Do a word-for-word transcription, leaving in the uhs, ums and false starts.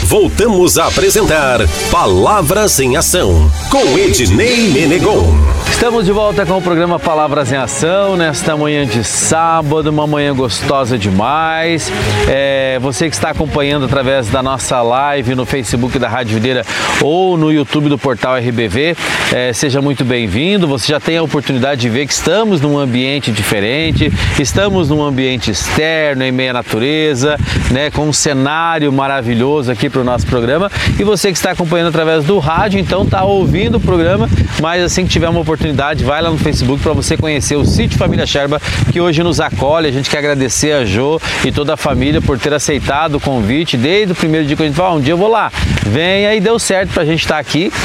Voltamos a apresentar Palavras em Ação, com Ednei Menegon. Estamos de volta com o programa Palavras em Ação, nesta manhã de sábado, uma manhã gostosa demais. É, você que está acompanhando através da nossa live no Facebook da Rádio Videira ou no YouTube do Portal R B V, é, seja muito bem-vindo. Você já tem a oportunidade de ver que estamos num ambiente diferente, estamos num ambiente externo, em meio à natureza, né, com um cenário maravilhoso aqui para o nosso programa. E você que está acompanhando através do rádio, então está ouvindo o programa, mas assim que tiver uma oportunidade, vai lá no Facebook para você conhecer o Sítio Família Sherba, que hoje nos acolhe. A gente quer agradecer a Jô e toda a família por ter aceitado o convite desde o primeiro dia que a gente falou, ah, um dia eu vou lá. Venha, e deu certo para a gente estar aqui.